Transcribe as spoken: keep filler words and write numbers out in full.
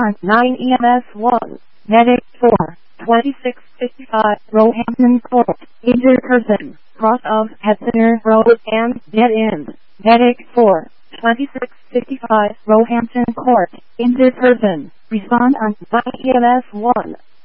on nine E M S one. Medic four. twenty-six fifty-five Roehampton Court. Injured person. Cross of Exeter Road and dead end. Medic four. twenty-six fifty-five Roehampton Court. Injured person. Respond on nine E M S one.